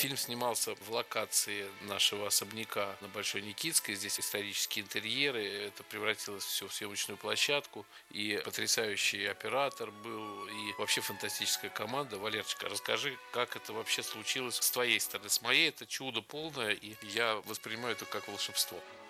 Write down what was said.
Фильм снимался в локации нашего особняка на Большой Никитской. Здесь исторические интерьеры. Это превратилось все в съемочную площадку. И потрясающий оператор был, и вообще фантастическая команда. Валерочка, расскажи, как это вообще случилось с твоей стороны. С моей это чудо полное, и я воспринимаю это как волшебство.